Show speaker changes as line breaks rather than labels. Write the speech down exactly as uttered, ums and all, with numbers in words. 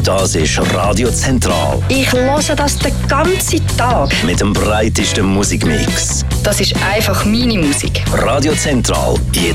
Das ist Radio Zentral.
Ich höre das den ganzen Tag.
Mit dem breitesten Musikmix.
Das ist einfach meine Musik.
Radio Zentral. Jetzt